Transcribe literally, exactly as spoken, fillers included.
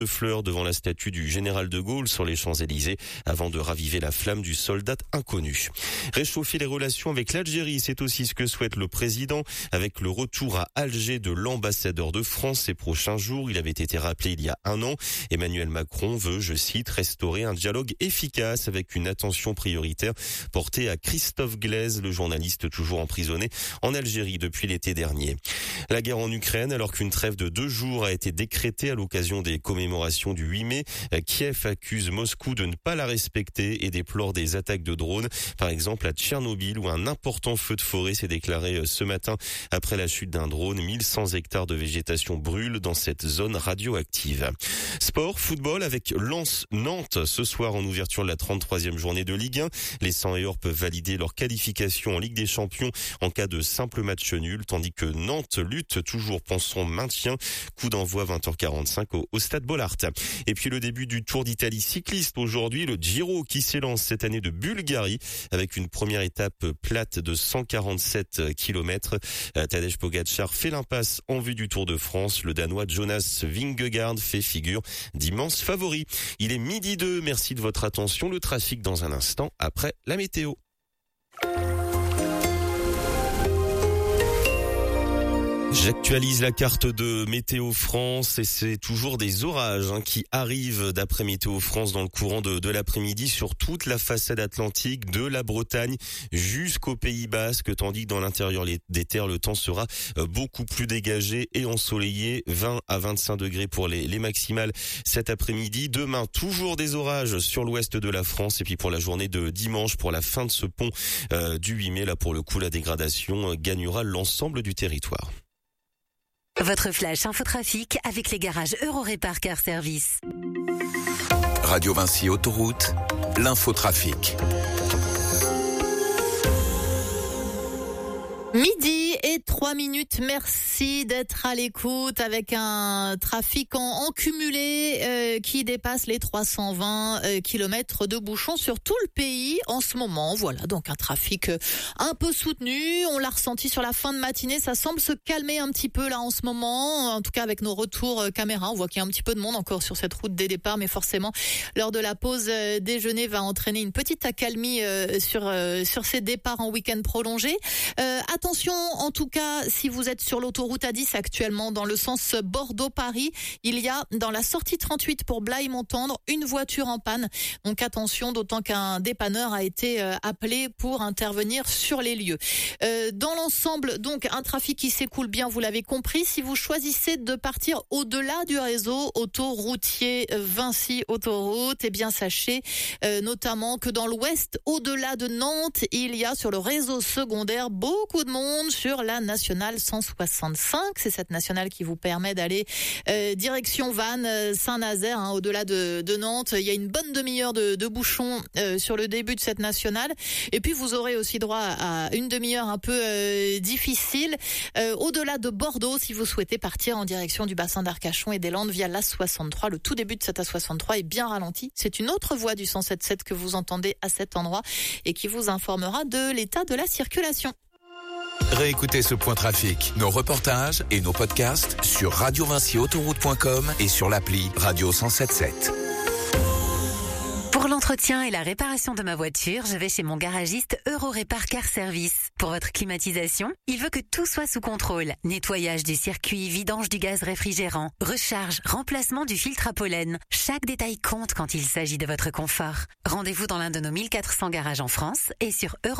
de fleurs devant la statue du général de Gaulle sur les Champs-Élysées avant de raviver la flamme du soldat inconnu. Réchauffer les relations avec l'Algérie, c'est aussi ce que souhaite le président avec le retour à Alger de l'ambassadeur de France ces prochains jours. Il avait été rappelé il y a un an. Emmanuel Macron veut, je cite, restaurer un dialogue efficace avec une attention prioritaire portée à Christophe Glaise, le journaliste toujours emprisonné en Algérie depuis l'été dernier. La guerre en Ukraine, alors qu'une trêve de deux jours a été décrétée à l'occasion des commémorations du huit mai, Kiev accuse Moscou de ne pas la respecter et déplore des attaques de drones, par exemple à Tchernobyl où un important feu de forêt s'est déclaré ce matin après la chute d'un drone. mille cent hectares de végétation brûlent dans cette zone radioactive. Sport, football avec Lens-Nantes ce soir en ouverture de la trente-troisième journée de Ligue un. Les cent et or peuvent valider leur qualification en Ligue des Champions en cas de simple match nul, tandis que Nantes lutte toujours pour son maintien. Coup d'envoi vingt heures quarante-cinq au, au Stade Bollard. Et puis le début du Tour d'Italie cycliste aujourd'hui, le Giro qui s'élance cette année de Bulgarie avec une première étape plate de cent quarante-sept kilomètres. Tadej Pogačar fait l'impasse en vue du Tour de France. Le Danois Jonas Vingegaard fait figure d'immense favori. Il est midi deux, merci de votre attention. Le trafic dans un instant après la météo. J'actualise la carte de Météo France et c'est toujours des orages hein, qui arrivent d'après Météo France dans le courant de, de l'après-midi sur toute la façade atlantique de la Bretagne jusqu'au Pays Basque, tandis que dans l'intérieur des terres le temps sera beaucoup plus dégagé et ensoleillé, vingt à vingt-cinq degrés pour les, les maximales cet après-midi. Demain, toujours des orages sur l'ouest de la France et puis pour la journée de dimanche, pour la fin de ce pont euh, du huit mai, là pour le coup la dégradation gagnera l'ensemble du territoire. Votre flash infotrafic avec les garages Eurorépar Car Service. Radio Vinci Autoroute, l'infotrafic. Midi et trois minutes, merci d'être à l'écoute avec un trafic en, en cumulé euh, qui dépasse les trois cent vingt euh, kilomètres de bouchons sur tout le pays en ce moment. Voilà, donc un trafic euh, un peu soutenu, on l'a ressenti sur la fin de matinée, ça semble se calmer un petit peu là en ce moment, en tout cas avec nos retours euh, caméra, on voit qu'il y a un petit peu de monde encore sur cette route des départs, mais forcément l'heure de la pause euh, déjeuner va entraîner une petite accalmie euh, sur, euh, sur ces départs en week-end prolongé. Euh, Attention, en tout cas, si vous êtes sur l'autoroute A dix actuellement dans le sens Bordeaux-Paris, il y a dans la sortie trente-huit pour Blaye-Montendre une voiture en panne. Donc attention, d'autant qu'un dépanneur a été euh, appelé pour intervenir sur les lieux. Euh, dans l'ensemble, donc un trafic qui s'écoule bien, vous l'avez compris. Si vous choisissez de partir au-delà du réseau autoroutier Vinci Autoroute, eh bien sachez euh, notamment que dans l'ouest, au-delà de Nantes, il y a sur le réseau secondaire beaucoup de monde sur la nationale cent soixante-cinq. C'est cette nationale qui vous permet d'aller euh, direction Vannes, euh, Saint-Nazaire, hein, au-delà de, de Nantes. Il y a une bonne demi-heure de, de bouchons euh, sur le début de cette nationale. Et puis vous aurez aussi droit à une demi-heure un peu euh, difficile euh, au-delà de Bordeaux si vous souhaitez partir en direction du bassin d'Arcachon et des Landes via l'A soixante-trois. Le tout début de cette A soixante-trois est bien ralenti. C'est une autre voie du cent soixante-sept que vous entendez à cet endroit et qui vous informera de l'état de la circulation. Réécoutez ce point trafic, nos reportages et nos podcasts sur radio vinci autoroute point com et sur l'appli Radio cent soixante-sept. Pour l'entretien et la réparation de ma voiture, je vais chez mon garagiste Eurorépar Car Service. Pour votre climatisation, il veut que tout soit sous contrôle. Nettoyage du circuit, vidange du gaz réfrigérant, recharge, remplacement du filtre à pollen. Chaque détail compte quand il s'agit de votre confort. Rendez-vous dans l'un de nos mille quatre cents garages en France et sur Euro